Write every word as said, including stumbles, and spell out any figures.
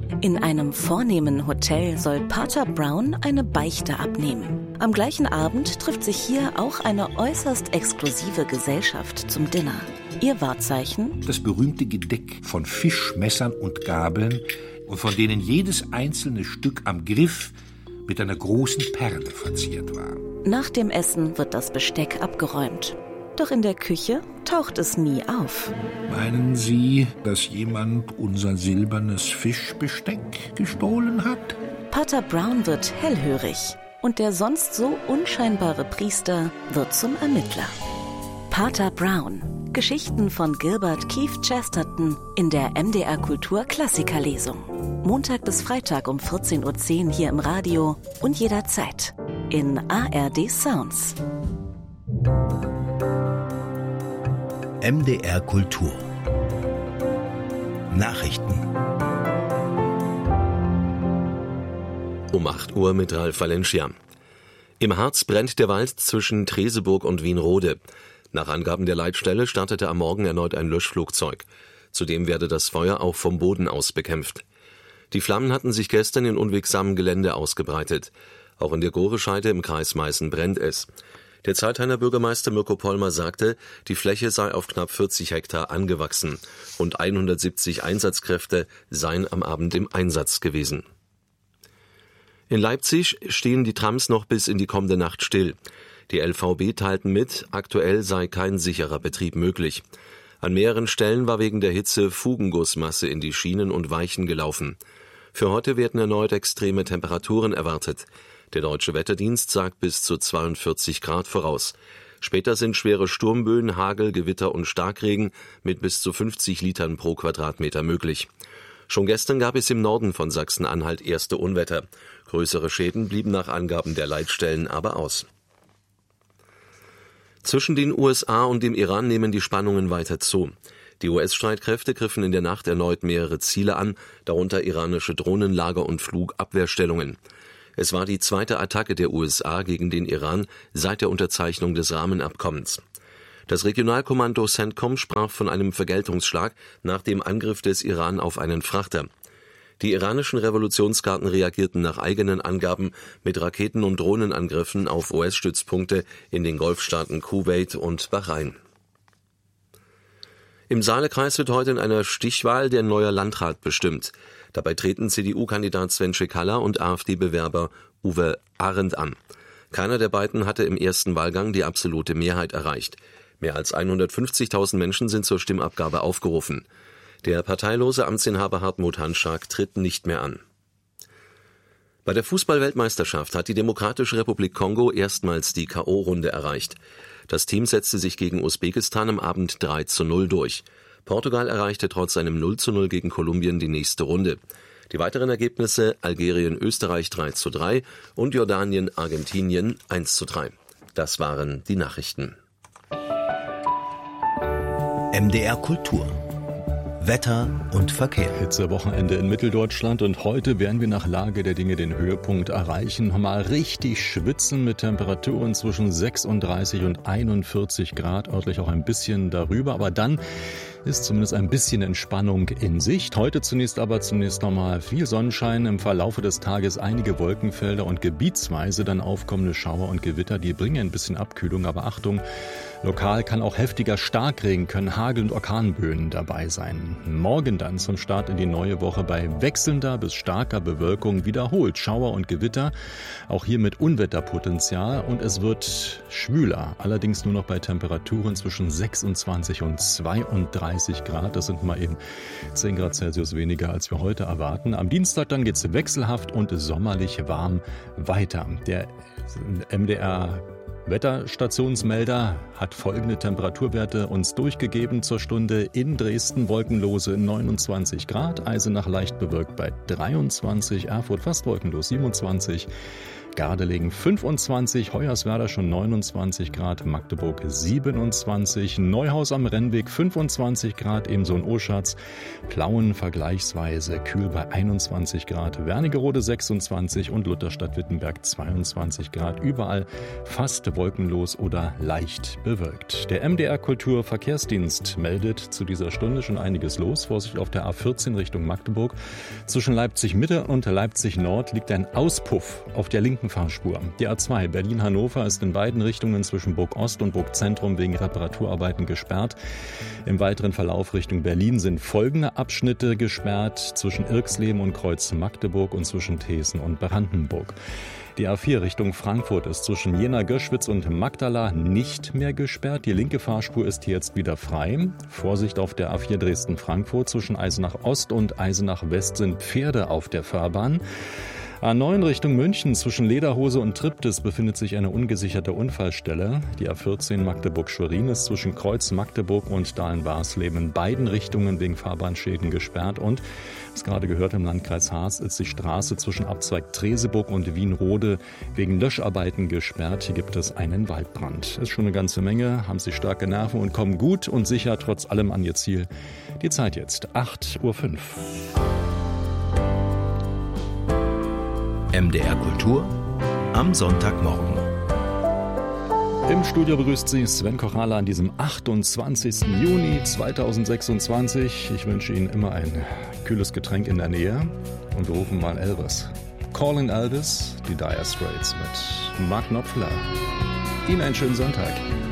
In einem vornehmen Hotel soll Pater Brown eine Beichte abnehmen. Am gleichen Abend trifft sich hier auch eine äußerst exklusive Gesellschaft zum Dinner. Ihr Wahrzeichen? Das berühmte Gedeck von Fischmessern und Gabeln, und von denen jedes einzelne Stück am Griff mit einer großen Perle verziert war. Nach dem Essen wird das Besteck abgeräumt. Doch in der Küche taucht es nie auf. Meinen Sie, dass jemand unser silbernes Fischbesteck gestohlen hat? Pater Brown wird hellhörig und der sonst so unscheinbare Priester wird zum Ermittler. Pater Brown. Geschichten von Gilbert Keith Chesterton in der M D R Kultur Klassikerlesung. Montag bis Freitag um vierzehn Uhr zehn hier im Radio und jederzeit in A R D Sounds. M D R Kultur Nachrichten. Um acht Uhr mit Ralf Valencia. Im Harz brennt der Wald zwischen Treseburg und Wienrode. Nach Angaben der Leitstelle startete am Morgen erneut ein Löschflugzeug. Zudem werde das Feuer auch vom Boden aus bekämpft. Die Flammen hatten sich gestern in unwegsamem Gelände ausgebreitet. Auch in der Gorescheide im Kreis Meißen brennt es. Der Zeithainer Bürgermeister Mirko Pollmer sagte, die Fläche sei auf knapp vierzig Hektar angewachsen und hundertsiebzig Einsatzkräfte seien am Abend im Einsatz gewesen. In Leipzig stehen die Trams noch bis in die kommende Nacht still. Die L V B teilten mit, aktuell sei kein sicherer Betrieb möglich. An mehreren Stellen war wegen der Hitze Fugengussmasse in die Schienen und Weichen gelaufen. Für heute werden erneut extreme Temperaturen erwartet. Der Deutsche Wetterdienst sagt bis zu zweiundvierzig Grad voraus. Später sind schwere Sturmböen, Hagel, Gewitter und Starkregen mit bis zu fünfzig Litern pro Quadratmeter möglich. Schon gestern gab es im Norden von Sachsen-Anhalt erste Unwetter. Größere Schäden blieben nach Angaben der Leitstellen aber aus. Zwischen den U S A und dem Iran nehmen die Spannungen weiter zu. Die U S-Streitkräfte griffen in der Nacht erneut mehrere Ziele an, darunter iranische Drohnenlager und Flugabwehrstellungen. Es war die zweite Attacke der U S A gegen den Iran seit der Unterzeichnung des Rahmenabkommens. Das Regionalkommando CENTCOM sprach von einem Vergeltungsschlag nach dem Angriff des Iran auf einen Frachter. Die iranischen Revolutionsgarden reagierten nach eigenen Angaben mit Raketen- und Drohnenangriffen auf U S-Stützpunkte in den Golfstaaten Kuwait und Bahrain. Im Saalekreis wird heute in einer Stichwahl der neue Landrat bestimmt. Dabei treten C D U-Kandidat Sven Schekalla und AfD-Bewerber Uwe Arendt an. Keiner der beiden hatte im ersten Wahlgang die absolute Mehrheit erreicht. Mehr als hundertfünfzigtausend Menschen sind zur Stimmabgabe aufgerufen. Der parteilose Amtsinhaber Hartmut Hanschak tritt nicht mehr an. Bei der Fußball-Weltmeisterschaft hat die Demokratische Republik Kongo erstmals die K O-Runde erreicht. Das Team setzte sich gegen Usbekistan am Abend drei zu null durch. Portugal erreichte trotz einem null zu null gegen Kolumbien die nächste Runde. Die weiteren Ergebnisse: Algerien, Österreich drei zu drei und Jordanien, Argentinien eins zu drei. Das waren die Nachrichten. M D R Kultur Wetter und Verkehr. Hitzewochenende in Mitteldeutschland und heute werden wir nach Lage der Dinge den Höhepunkt erreichen. Mal richtig schwitzen mit Temperaturen zwischen sechsunddreißig und einundvierzig Grad, örtlich auch ein bisschen darüber. Aber dann ist zumindest ein bisschen Entspannung in Sicht. Heute zunächst aber zunächst nochmal viel Sonnenschein, im Verlaufe des Tages einige Wolkenfelder und gebietsweise dann aufkommende Schauer und Gewitter. Die bringen ein bisschen Abkühlung, aber Achtung, lokal kann auch heftiger Starkregen, können Hagel- und Orkanböen dabei sein. Morgen dann zum Start in die neue Woche bei wechselnder bis starker Bewölkung wiederholt Schauer und Gewitter, auch hier mit Unwetterpotenzial, und es wird schwüler, allerdings nur noch bei Temperaturen zwischen sechsundzwanzig und zweiunddreißig Grad. Das sind mal eben zehn Grad Celsius weniger, als wir heute erwarten. Am Dienstag dann geht es wechselhaft und sommerlich warm weiter. Der M D R Wetterstationsmelder hat folgende Temperaturwerte uns durchgegeben zur Stunde. In Dresden wolkenlose neunundzwanzig Grad, Eisenach leicht bewölkt bei dreiundzwanzig, Erfurt fast wolkenlos siebenundzwanzig, Gardelegen fünfundzwanzig, Hoyerswerda schon neunundzwanzig Grad, Magdeburg siebenundzwanzig, Neuhaus am Rennweg fünfundzwanzig Grad, ebenso in Oschatz, Plauen vergleichsweise kühl bei einundzwanzig Grad, Wernigerode sechsundzwanzig und Lutherstadt-Wittenberg zweiundzwanzig Grad, überall fast wolkenlos oder leicht bewölkt. Der M D R Kulturverkehrsdienst meldet zu dieser Stunde schon einiges los. Vorsicht auf der A vierzehn Richtung Magdeburg. Zwischen Leipzig Mitte und Leipzig Nord liegt ein Auspuff auf der linken Fahrspur. Die A zwei Berlin-Hannover ist in beiden Richtungen zwischen Burg Ost und Burg Zentrum wegen Reparaturarbeiten gesperrt. Im weiteren Verlauf Richtung Berlin sind folgende Abschnitte gesperrt: zwischen Irxleben und Kreuz Magdeburg und zwischen Thesen und Brandenburg. Die A vier Richtung Frankfurt ist zwischen Jena-Göschwitz und Magdala nicht mehr gesperrt. Die linke Fahrspur ist hier jetzt wieder frei. Vorsicht auf der A vier Dresden-Frankfurt. Zwischen Eisenach Ost und Eisenach West sind Pferde auf der Fahrbahn. A neun Richtung München zwischen Lederhose und Triptis befindet sich eine ungesicherte Unfallstelle. Die A vierzehn Magdeburg-Schwerin ist zwischen Kreuz Magdeburg und Dahlen-Barsleben in beiden Richtungen wegen Fahrbahnschäden gesperrt. Und, was gerade gehört, im Landkreis Harz ist die Straße zwischen Abzweig Treseburg und Wienrode wegen Löscharbeiten gesperrt. Hier gibt es einen Waldbrand. Ist schon eine ganze Menge, haben Sie starke Nerven und kommen gut und sicher trotz allem an Ihr Ziel. Die Zeit jetzt, acht Uhr fünf. M D R Kultur am Sonntagmorgen. Im Studio begrüßt Sie Sven Kochale an diesem achtundzwanzigsten Juni zweitausendsechsundzwanzig. Ich wünsche Ihnen immer ein kühles Getränk in der Nähe und wir rufen mal Elvis. Calling Elvis, die Dire Straits mit Mark Knopfler. Ihnen einen schönen Sonntag.